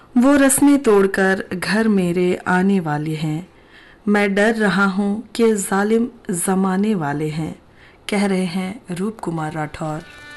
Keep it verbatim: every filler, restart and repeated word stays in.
वो रस्में तोड़कर घर मेरे आने वाले हैं। मैं डर रहा हूँ कि जालिम जमाने वाले हैं, कह रहे हैं रूप कुमार राठौर।